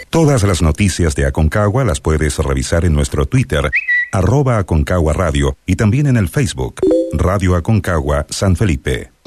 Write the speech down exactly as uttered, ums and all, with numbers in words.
Todas las noticias de Aconcagua las puedes revisar en nuestro Twitter, arroba Aconcagua Radio, y también en el Facebook, Radio Aconcagua San Felipe.